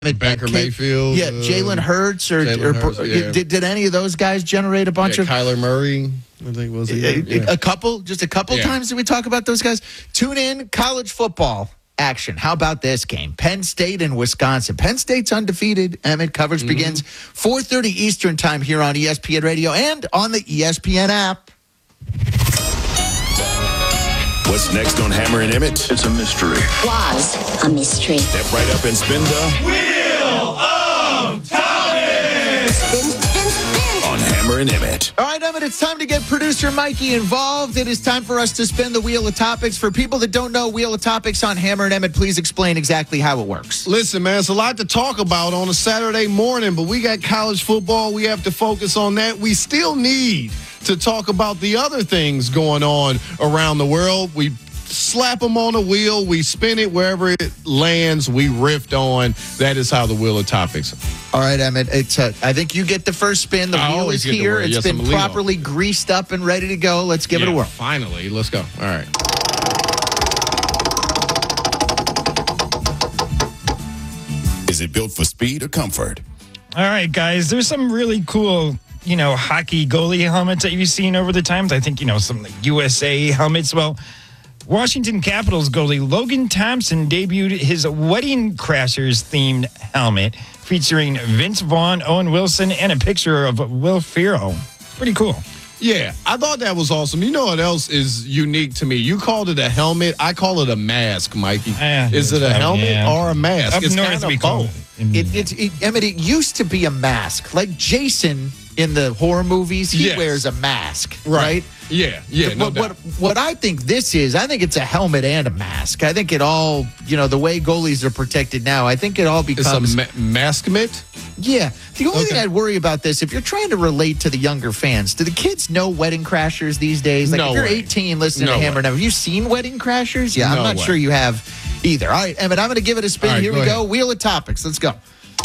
Baker Mayfield. Yeah, Jalen Hurts. Did any of those guys generate a bunch of... Kyler Murray, I think was it? A couple times did we talk about those guys? Tune in, college football action. How about this game? Penn State and Wisconsin. Penn State's undefeated. Emmett, coverage begins 4:30 Eastern time here on ESPN Radio and on the ESPN app. What's next on Hammer and Emmett? It's a mystery. Was a mystery. Step right up and spin the Wheel of Thomas! Spin. on Hammer and Emmett. All right, Emmett, it's time to get producer Mikey involved. It is time for us to spin the Wheel of Topics. For people that don't know Wheel of Topics on Hammer and Emmett, please explain exactly how it works. Listen, man, it's a lot to talk about on a Saturday morning, but we got college football. We have to focus on that. We still need to talk about the other things going on around the world. We slap them on a wheel. We spin it wherever it lands. We riffed on. That is how the Wheel of Topics. All right, Emmett, I think you get the first spin. The wheel is here. It's been properly greased up and ready to go. Let's give it a whirl. Finally. Let's go. All right. Is it built for speed or comfort? All right, guys, there's some really cool, hockey goalie helmets that you've seen over the times. I think, some like USA helmets. Well, Washington Capitals goalie Logan Thompson debuted his Wedding Crashers themed helmet featuring Vince Vaughn, Owen Wilson, and a picture of Will Ferrell. Pretty cool. Yeah, I thought that was awesome. You know what else is unique to me? You called it a helmet. I call it a mask, Mikey. Is it a helmet or a mask? Up it's north, kind of we call both. Emmett, it used to be a mask. Like Jason in the horror movies, he wears a mask, right? Yeah. What I think this is, I think it's a helmet and a mask. I think it all, the way goalies are protected now, I think it all becomes... It's a maskment? Yeah. The only thing I'd worry about this, if you're trying to relate to the younger fans, do the kids know Wedding Crashers these days? Like, if you're 18 listening to Hammer now, have you seen Wedding Crashers? Yeah, I'm not sure you have either. All right, Emmett, I'm going to give it a spin. Right, Here we go. Wheel of Topics. Let's go.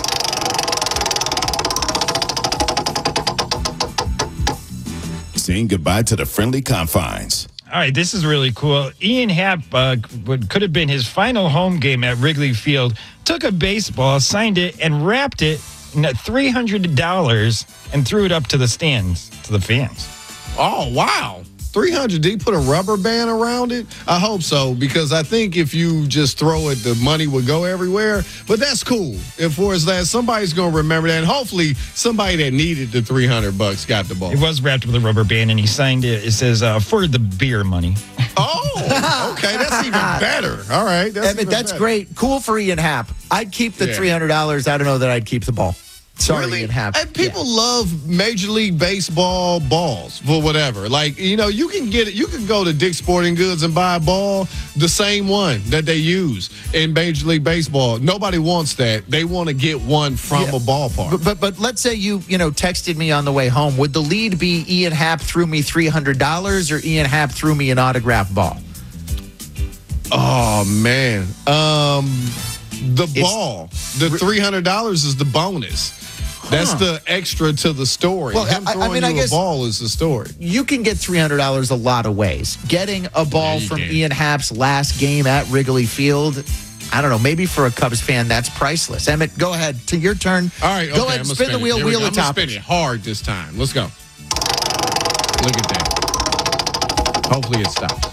Saying goodbye to the friendly confines. All right, this is really cool. Ian Happ, what could have been his final home game at Wrigley Field, took a baseball, signed it, and wrapped it in $300 and threw it up to the stands, to the fans. Oh, wow. 300. Did he put a rubber band around it? I hope so, because I think if you just throw it, the money would go everywhere. But that's cool. If for that, somebody's going to remember that. And hopefully somebody that needed the $300 got the ball. It was wrapped with a rubber band, and he signed it. It says, for the beer money. Oh, okay. That's even better. All right. That's great. Cool for Ian Happ. I'd keep the $300. I don't know that I'd keep the ball. Sorry, Ian Happ. And people love Major League Baseball balls for whatever. Like, you can get it. You can go to Dick's Sporting Goods and buy a ball, the same one that they use in Major League Baseball. Nobody wants that. They want to get one from a ballpark. But let's say you texted me on the way home. Would the lead be Ian Happ threw me $300 or Ian Happ threw me an autographed ball? Oh, man. The $300 is the bonus. That's the extra to the story. Well, him throwing you a ball is the story. You can get $300 a lot of ways. Getting a ball from Ian Happ's last game at Wrigley Field, I don't know, maybe for a Cubs fan, that's priceless. Emmett, go ahead. To your turn. All right, go ahead and spin the wheel. Wheel of Topics. I'm going to spin it hard this time. Let's go. Look at that. Hopefully it stops.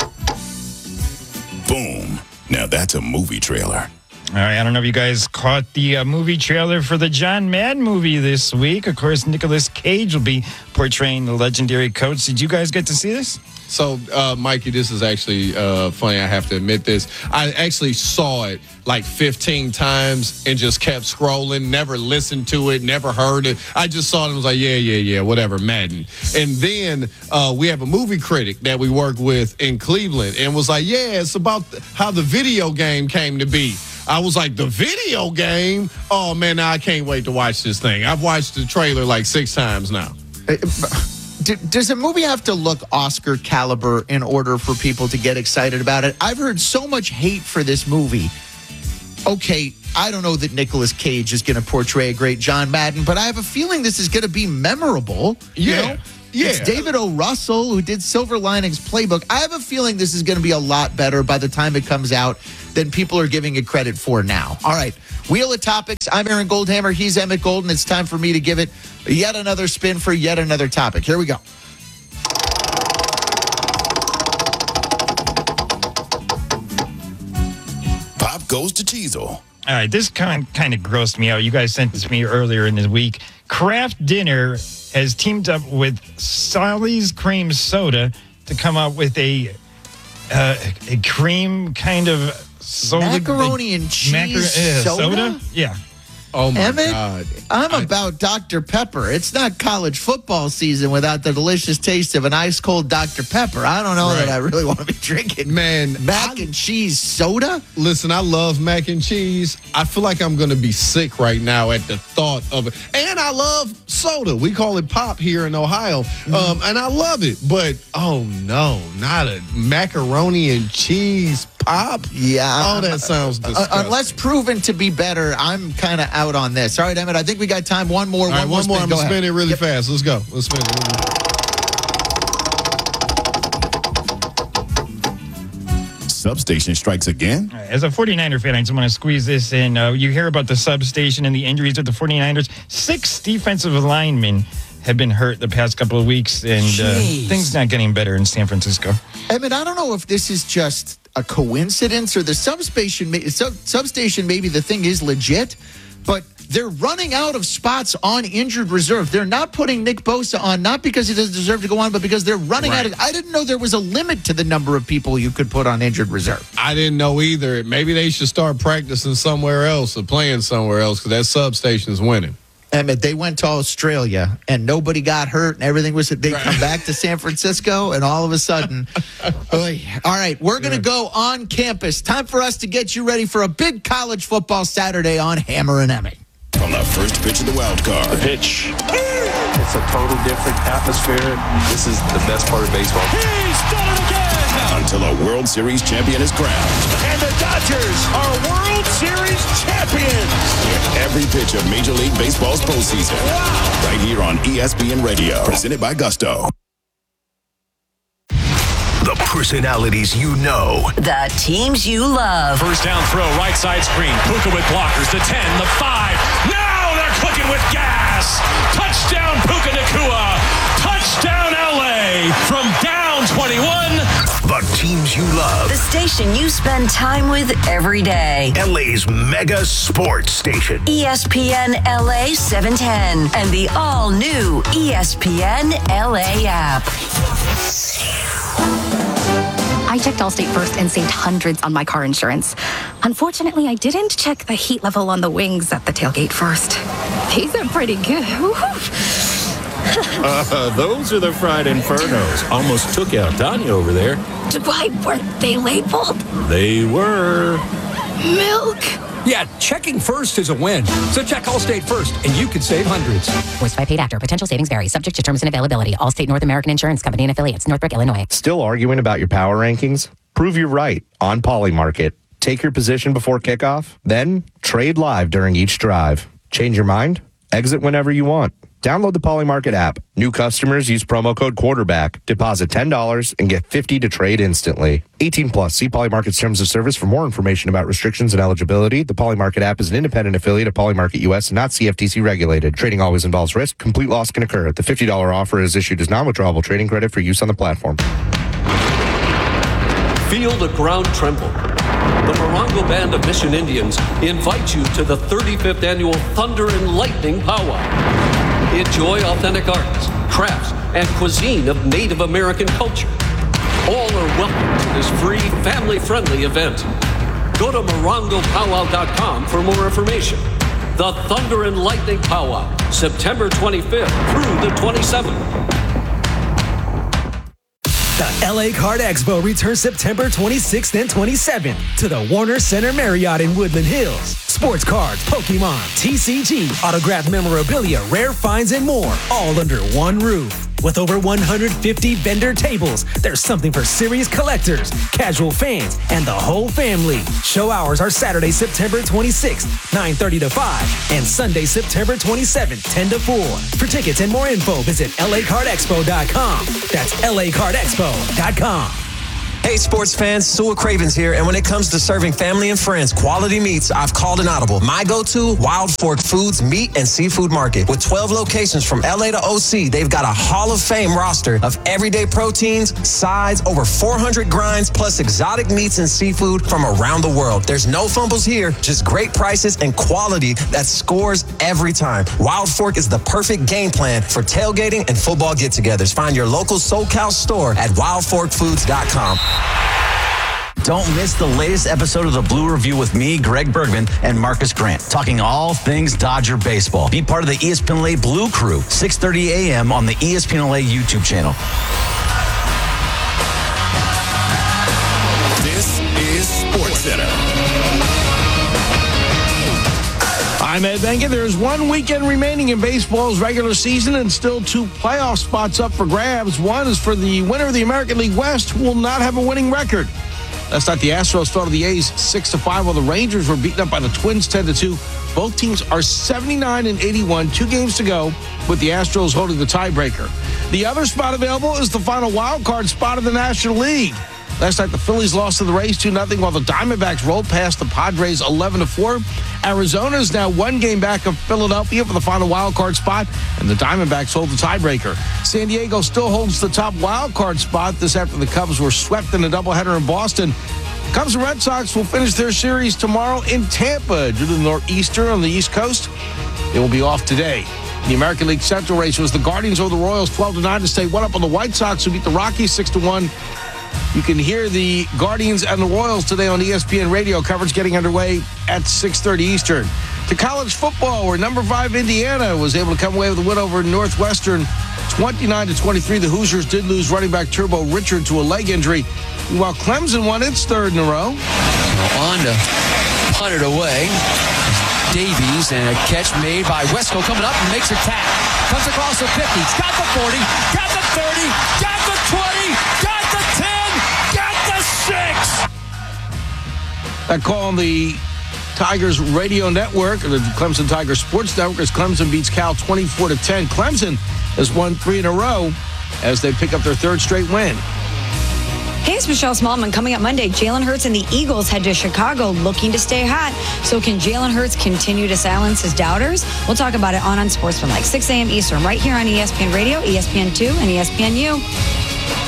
Boom. Now that's a movie trailer. All right, I don't know if you guys caught the movie trailer for the John Madden movie this week. Of course, Nicolas Cage will be portraying the legendary coach. Did you guys get to see this? So, Mikey, this is actually funny. I have to admit this. I actually saw it like 15 times and just kept scrolling, never listened to it, never heard it. I just saw it and was like, yeah, whatever, Madden. And then we have a movie critic that we work with in Cleveland and was like, yeah, it's about how the video game came to be. I was like, the video game? Oh, man, now I can't wait to watch this thing. I've watched the trailer like 6 times now. Does a movie have to look Oscar caliber in order for people to get excited about it? I've heard so much hate for this movie. Okay, I don't know that Nicolas Cage is going to portray a great John Madden, but I have a feeling this is going to be memorable. Yeah. Yeah. It's David O. Russell who did Silver Linings Playbook. I have a feeling this is going to be a lot better by the time it comes out than people are giving it credit for now. All right, Wheel of Topics. I'm Aaron Goldhammer. He's Emmett Golden. It's time for me to give it yet another spin for yet another topic. Here we go. Pop goes to Cheezel. All right, this kind of grossed me out. You guys sent this to me earlier in the week. Kraft Dinner has teamed up with Sally's Cream Soda to come up with a cream kind of soda. Macaroni and cheese soda? Yeah. Oh, my Emmett, God. I'm about Dr. Pepper. It's not college football season without the delicious taste of an ice cold Dr. Pepper. I don't know that I really want to be drinking. Man, mac and cheese soda? Listen, I love mac and cheese. I feel like I'm going to be sick right now at the thought of it. And I love soda. We call it pop here in Ohio. And I love it. But, oh, no, not a macaroni and cheese pop? Yeah. Oh, that sounds disgusting. Unless proven to be better, I'm kind of out on this. All right, Emmett, I think we got time. One more. All right, one more. Spin. I'm going to spin it really fast. Let's go. Let's spin it. Substation strikes again. As a 49er fan, I just want to squeeze this in. You hear about the substation and the injuries with the 49ers. 6 defensive linemen have been hurt the past couple of weeks, and things not getting better in San Francisco. Emmett, I don't know if this is just a coincidence or the substation. Maybe the thing is legit, but they're running out of spots on injured reserve. They're not putting Nick Bosa on, not because he doesn't deserve to go on, but because they're running out of. I didn't know there was a limit to the number of people you could put on injured reserve. I didn't know either. Maybe they should start practicing somewhere else or playing somewhere else because that substation's winning. Emmett, they went to Australia and nobody got hurt and everything was. They come back to San Francisco and all of a sudden, all right, we're going to go on campus. Time for us to get you ready for a big college football Saturday on Hammer and Emmett. From the first pitch of the wild card. Pitch. It's a total different atmosphere. This is the best part of baseball. He's done it again. Until a World Series champion is crowned. And the Dodgers are World Series champions. Every pitch of Major League Baseball's postseason. Wow. Right here on ESPN Radio. Presented by Gusto. The personalities you know. The teams you love. First down throw, right side screen. Puka with blockers. The 10, the 5. Now they're cooking with gas. Touchdown Puka Nacua. Touchdown LA. From down 21. The teams you love. The station you spend time with every day. LA's mega sports station. ESPN LA 710 and the all-new ESPN LA app. I checked Allstate first and saved hundreds on my car insurance. Unfortunately, I didn't check the heat level on the wings at the tailgate first. These are pretty good. Those are the fried infernos. Almost took out Tanya over there. Why weren't they labeled? They were. Milk. Yeah, checking first is a win. So check Allstate first, and you could save hundreds. Voiced by paid actor. Potential savings vary. Subject to terms and availability. Allstate North American Insurance Company and affiliates. Northbrook, Illinois. Still arguing about your power rankings? Prove you're right on Polymarket. Take your position before kickoff, then trade live during each drive. Change your mind? Exit whenever you want. Download the Polymarket app. New customers use promo code quarterback. Deposit $10 and get $50 to trade instantly. 18 plus. See Polymarket's terms of service for more information about restrictions and eligibility. The Polymarket app is an independent affiliate of Polymarket US and not CFTC regulated. Trading always involves risk. Complete loss can occur. The $50 offer is issued as non-withdrawable trading credit for use on the platform. Feel the ground tremble. The Morongo Band of Mission Indians invite you to the 35th annual Thunder and Lightning Powwow. Enjoy authentic arts, crafts, and cuisine of Native American culture. All are welcome to this free, family-friendly event. Go to morongopowwow.com for more information. The Thunder and Lightning Powwow, September 25th through the 27th. The LA Card Expo returns September 26th and 27th to the Warner Center Marriott in Woodland Hills. Sports cards, Pokemon, TCG, autographed memorabilia, rare finds, and more, all under one roof. With over 150 vendor tables, there's something for serious collectors, casual fans, and the whole family. Show hours are Saturday, September 26th, 9:30 to 5, and Sunday, September 27th, 10 to 4. For tickets and more info, visit lacardexpo.com. That's lacardexpo.com. Hey, sports fans, Sewell Cravens here, and when it comes to serving family and friends quality meats, I've called an audible. My go-to, Wild Fork Foods Meat and Seafood Market. With 12 locations from LA to OC, they've got a Hall of Fame roster of everyday proteins, sides, over 400 grinds, plus exotic meats and seafood from around the world. There's no fumbles here, just great prices and quality that scores every time. Wild Fork is the perfect game plan for tailgating and football get-togethers. Find your local SoCal store at wildforkfoods.com. Don't miss the latest episode of the Blue Review with me, Greg Bergman, and Marcus Grant, talking all things Dodger baseball. Be part of the ESPN LA Blue Crew, 6:30 a.m. on the ESPN LA YouTube channel. This is SportsCenter. I'm Ed Benkin. There's one weekend remaining in baseball's regular season and still 2 playoff spots up for grabs. One is for the winner of the American League West, who will not have a winning record. Last night, the Astros fell to the A's 6-5, while the Rangers were beaten up by the Twins 10-2. Both teams are 79 and 81, 2 games to go, with the Astros holding the tiebreaker. The other spot available is the final wild card spot of the National League. Last night, the Phillies lost to the Rays 2-0, while the Diamondbacks rolled past the Padres 11-4. Arizona is now 1 game back of Philadelphia for the final wild card spot, and the Diamondbacks hold the tiebreaker. San Diego still holds the top wild card spot. This after the Cubs were swept in a doubleheader in Boston. Cubs and Red Sox will finish their series tomorrow in Tampa due to the nor'easter on the East Coast. It will be off today. The American League Central race was the Guardians over the Royals 12-9 to stay one up on the White Sox, who beat the Rockies 6-1. You can hear the Guardians and the Royals today on ESPN Radio. Coverage getting underway at 6:30 Eastern. To college football, where number 5 Indiana was able to come away with a win over Northwestern 29-23. The Hoosiers did lose running back Turbo Richard to a leg injury, while Clemson won its 3rd in a row. On to punt it away. Davies, and a catch made by Wesco coming up and makes a tap. Comes across the 50, got the 40, got the 30, got the 20, got the 10, got the 6. That call on the Tigers radio network, or the Clemson Tigers Sports Network, as Clemson beats Cal 24-10. Clemson has won 3 in a row as they pick up their 3rd straight win. Hey, it's Michelle Smallman. Coming up Monday, Jalen Hurts and the Eagles head to Chicago looking to stay hot. So can Jalen Hurts continue to silence his doubters? We'll talk about it on Unsportsmanlike, 6 a.m. Eastern, right here on ESPN Radio, ESPN2, and ESPNU.